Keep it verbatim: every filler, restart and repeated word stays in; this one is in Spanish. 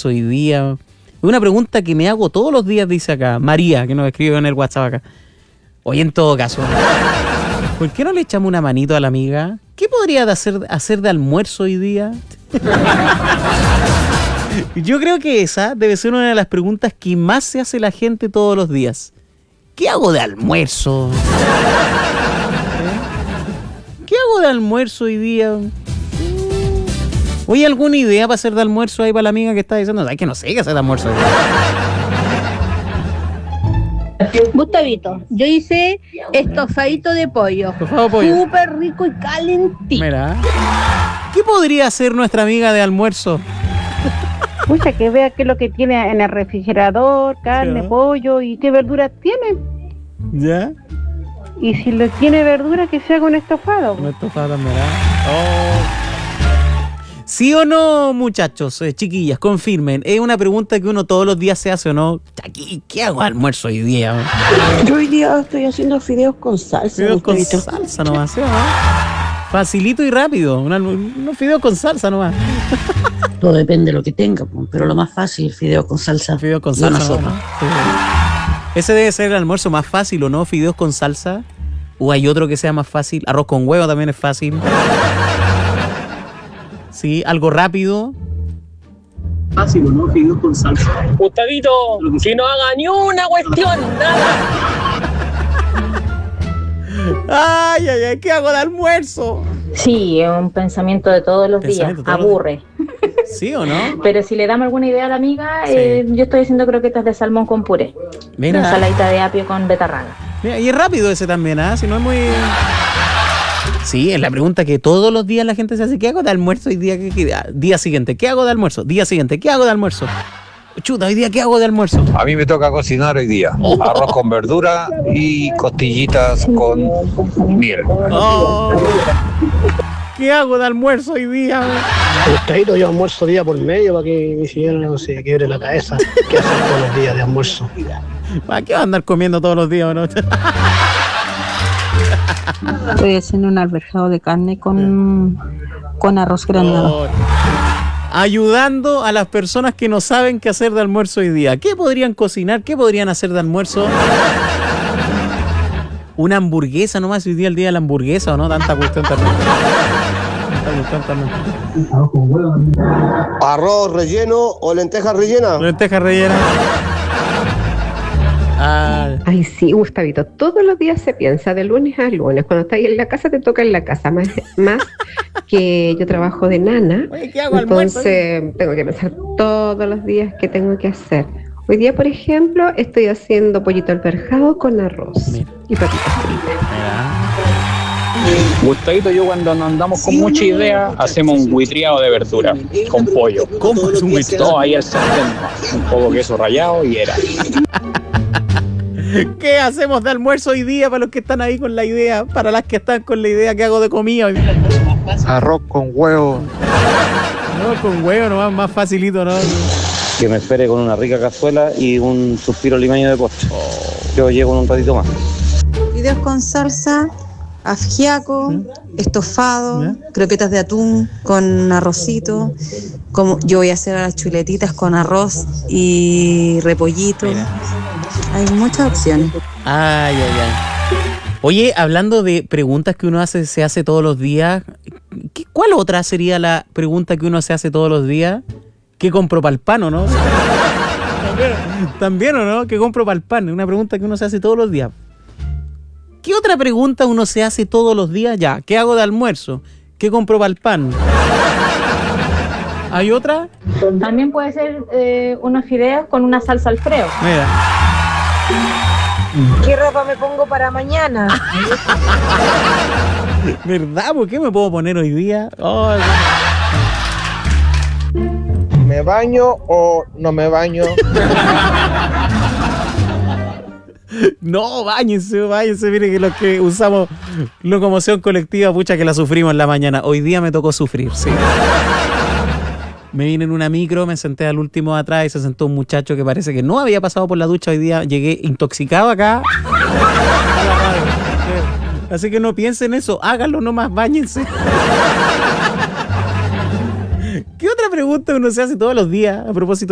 almuerzo hoy día? Una pregunta que me hago todos los días, dice acá María, que nos escribe en el WhatsApp acá. Oye, en todo caso, ¿por qué no le echamos una manito a la amiga? ¿Qué podría de hacer, hacer de almuerzo hoy día? Yo creo que esa debe ser una de las preguntas que más se hace la gente todos los días. ¿Qué hago de almuerzo? ¿Qué hago de almuerzo hoy día? Oye, ¿alguna idea para hacer de almuerzo ahí para la amiga que está diciendo? Ay, que no sé qué hacer de almuerzo. Gustavito, yo hice estofadito de pollo. Estofado de pollo. Súper rico y calentito. Mira. ¿Qué podría hacer nuestra amiga de almuerzo? Pucha, que vea qué es lo que tiene en el refrigerador, carne, ¿Ya? pollo y qué verduras tiene. ¿Ya? Y si lo tiene verdura, que se haga un estofado. Un estofado también, ¿ah? Oh. ¿Sí o no, muchachos, eh, chiquillas? Confirmen. Es una pregunta que uno todos los días se hace, ¿o no? Aquí, ¿qué hago de almuerzo hoy día? Yo hoy día estoy haciendo fideos con salsa. Fideos con Gustavito. salsa nomás, ¿sí o no? Facilito y rápido. Un alm- unos fideos con salsa nomás. Todo depende de lo que tenga, pues, pero lo más fácil, fideos con salsa. Fideos con y salsa una nomás, sopa. ¿no? Sí. Ese debe ser el almuerzo más fácil, ¿o no? Fideos con salsa. ¿O hay otro que sea más fácil? Arroz con huevo también es fácil. Sí, algo rápido. Fácil, ¿no? Fideos con salsa. Gustavito, que no haga ni una cuestión, nada. Ay, ay, ay, ¿qué hago de almuerzo? Sí, es un pensamiento de todos los días, Pensamiento todos los aburre. ¿Sí o no? Pero si le damos alguna idea a la amiga, Sí. eh, yo estoy haciendo croquetas de salmón con puré. Mira. Una ensaladita de apio con betarraga. Mira, y es rápido ese también, ¿ah? Si no es muy... Sí, es la pregunta que todos los días la gente se hace. ¿Qué hago de almuerzo hoy día? ¿Qué, qué- día siguiente, ¿qué hago de almuerzo? Día siguiente, ¿qué hago de almuerzo? Chuta, hoy día, ¿qué hago de almuerzo? A mí me toca cocinar hoy día. Arroz con verdura y costillitas con miel. Oh, ¿qué hago de almuerzo hoy día? Gustavito, yo almuerzo día por medio para que mi señora no se quiebre la cabeza. ¿Qué hacer todos los días de almuerzo? ¿Para qué va a andar comiendo todos los días o no? Estoy haciendo un alberjado de carne con, con arroz graneado. Oh. Ayudando a las personas que no saben qué hacer de almuerzo hoy día. ¿Qué podrían cocinar? ¿Qué podrían hacer de almuerzo? Una hamburguesa nomás, hoy día el día de la hamburguesa, ¿o no? Tanta cuestión también. Tanta cuestión también. ¿Arroz relleno o lentejas rellenas? Lentejas rellenas. Ah, Ay, sí, Gustavito, todos los días se piensa de lunes a lunes. Cuando estás ahí en la casa, te toca en la casa. Más, más que yo trabajo de nana, oye, ¿qué hago de almuerzo? entonces tengo que pensar todos los días qué tengo que hacer. Hoy día, por ejemplo, estoy haciendo pollito alberjado con arroz Mira. y papitas fritas. Gustavito, yo cuando no andamos con mucha idea, hacemos un buitriado de verdura con pollo. ¿Cómo es un buitriado? Todo ahí al sartén, un poco de queso rallado y era. ¿Qué hacemos de almuerzo hoy día para los que están ahí con la idea? Para las que están con la idea, ¿qué hago de comida hoy día? Arroz con huevo. No, con huevo nomás, más facilito, ¿no? Que me espere con una rica cazuela y un suspiro limeño de postre. Yo llego en un ratito más. Fideos con salsa, ajiaco, estofado, ¿Ya? croquetas de atún con arrocito. Como yo voy a hacer las chuletitas con arroz y repollito. Mira. Hay muchas opciones. Ay, ay, ay. Oye, hablando de preguntas que uno hace, se hace todos los días, ¿qué, ¿cuál otra sería la pregunta que uno se hace todos los días? ¿Qué compro para el pan o no? ¿También, también o no? ¿Qué compro para el pan? Es una pregunta que uno se hace todos los días. ¿Qué otra pregunta uno se hace todos los días? Ya, ¿qué hago de almuerzo? ¿Qué compro para el pan? ¿Hay otra? También puede ser eh, unos fideos con una salsa alfredo. Mira. ¿Qué ropa me pongo para mañana? ¿Verdad? ¿Por qué me puedo poner hoy día? Oh, ¿Me baño o no me baño? no, báñense, báñense. Mire que los que usamos locomoción colectiva, pucha que la sufrimos en la mañana. Hoy día me tocó sufrir, sí. Me vine en una micro, me senté al último de atrás y se sentó un muchacho que parece que no había pasado por la ducha. Hoy día llegué intoxicado acá a la radio. Así que no piensen eso, háganlo nomás, báñense. ¿Qué otra pregunta uno se hace todos los días a propósito